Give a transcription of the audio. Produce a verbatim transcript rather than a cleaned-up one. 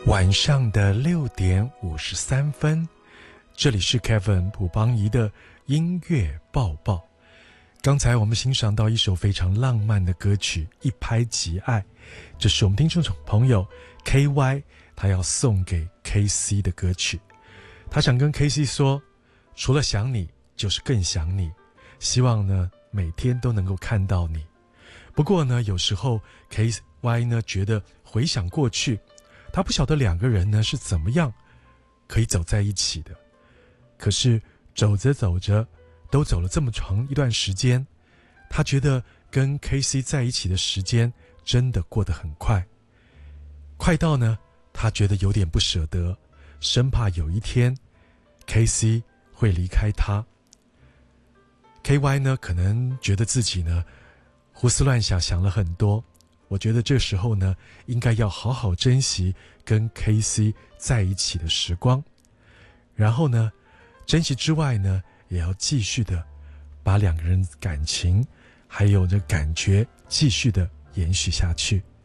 晚上的六点五十三分，这里是 Kevin 卜邦仪的音乐报报。刚才我们欣赏到一首非常浪漫的歌曲《一拍即爱》，这是我们听众朋友 K Y 他要送给 K C 的歌曲。他想跟 K C 说，除了想你就是更想你，希望呢每天都能够看到你。不过呢有时候 K Y 呢觉得回想过去，他不晓得两个人呢是怎么样可以走在一起的。可是走着走着，都走了这么长一段时间，他觉得跟 K C 在一起的时间真的过得很快，快到呢他觉得有点不舍得，生怕有一天 K C 会离开他。 K Y 呢可能觉得自己呢胡思乱想，想了很多。我觉得这时候呢应该要好好珍惜跟 K C 在一起的时光，然后呢珍惜之外呢也要继续的把两个人感情还有这感觉继续的延续下去。